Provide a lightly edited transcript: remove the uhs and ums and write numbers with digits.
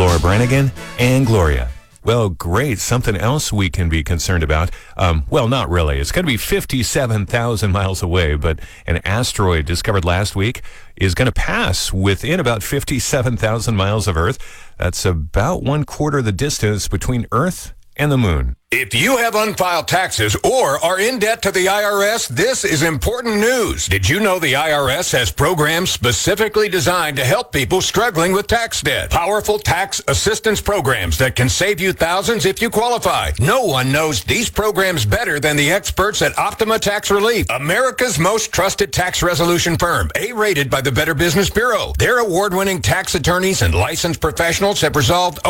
Laura Branigan and Gloria. Well, great. Something else we can be concerned about. Well, not really. It's going to be 57,000 miles away, but an asteroid discovered last week is going to pass within about 57,000 miles of Earth. That's about 1/4 the distance between Earth and the moon. If you have unfiled taxes or are in debt to the IRS, this is important news. Did you know the IRS has programs specifically designed to help people struggling with tax debt? Powerful tax assistance programs that can save you thousands if you qualify. No one knows these programs better than the experts at Optima Tax Relief, America's most trusted tax resolution firm, A-rated by the Better Business Bureau. Their award-winning tax attorneys and licensed professionals have resolved